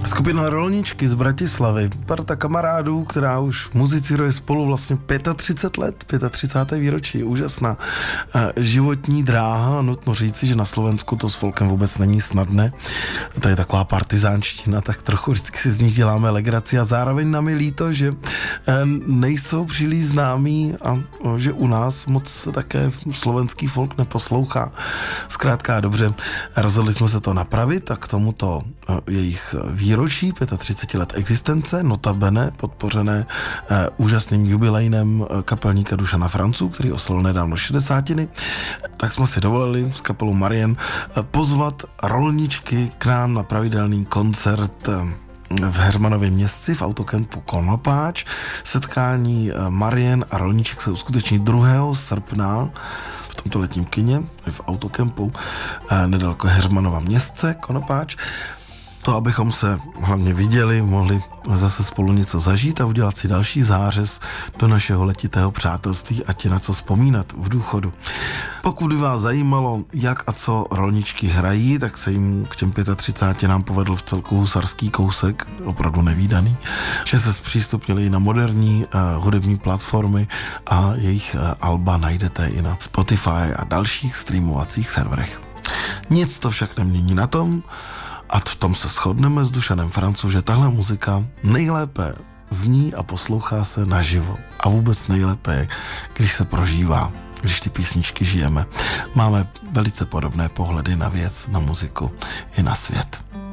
Skupina Rolničky z Bratislavy, parta kamarádů, která už muzicíruje spolu vlastně 35 let, 35. výročí, úžasná životní dráha. Nutno říci, že na Slovensku to s folkem vůbec není snadné. To je taková partizánština, tak trochu vždycky si z nich děláme legraci a zároveň nám je líto, že nejsou příliš známí a že u nás moc se také slovenský folk neposlouchá. Zkrátka dobře, rozhodli jsme se to napravit a k tomuto jejich výročí 35 let existence, notabene podpořené úžasným jubilejnem kapelníka Dušana Francu, který oslavil nedávno 60, tak jsme si dovolili s kapelou Marien pozvat Rolničky k nám na pravidelný koncert v Heřmanově Městci v autokempu Konopáč. Setkání Marien a Rolniček se uskuteční 2. srpna v tomto letním kině v autokempu nedaleko Heřmanova Městce Konopáč. To, abychom se hlavně viděli, mohli zase spolu něco zažít a udělat si další zářez do našeho letitého přátelství a ti na co vzpomínat v důchodu. Pokud by vás zajímalo, jak a co Rolničky hrají, tak se jim k těm 35 nám povedl v celku husarský kousek, opravdu nevídaný, že se zpřístupnili na moderní hudební platformy a jejich alba najdete i na Spotify a dalších streamovacích serverech. Nic to však nemění na tom, a v tom se shodneme s Dušanem Francu, že tahle muzika nejlépe zní a poslouchá se naživo. A vůbec nejlépe je, když se prožívá, když ty písničky žijeme. Máme velice podobné pohledy na věc, na muziku i na svět.